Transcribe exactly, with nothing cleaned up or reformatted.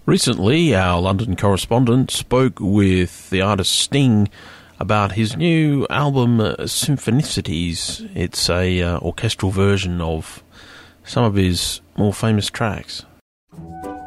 Recently, our London correspondent spoke with the artist Sting about his new album, uh, Symphonicities. It's a uh, orchestral version of some of his more famous tracks.